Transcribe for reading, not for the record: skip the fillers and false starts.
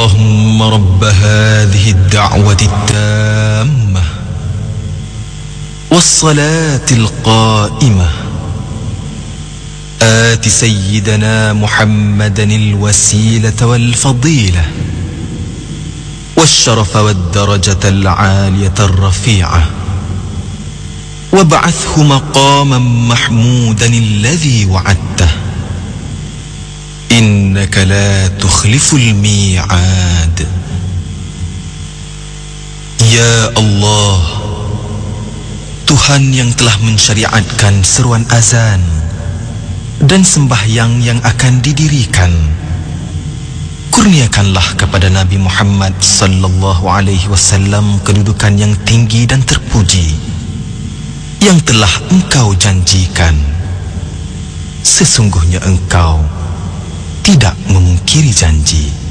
اللهم رب هذه الدعوة التامة والصلاة القائمة آت سيدنا محمدا الوسيلة والفضيلة والشرف والدرجة العالية الرفيعة وابعثه مقاما محمودا الذي وعدته إنك لا تخلف الميعاد. Ya Allah, Tuhan yang telah mensyariatkan seruan azan dan sembahyang yang akan didirikan, kurniakanlah kepada Nabi Muhammad sallallahu alaihi wasallam kedudukan yang tinggi dan terpuji yang telah Engkau janjikan. Sesungguhnya Engkau tidak memungkiri janji.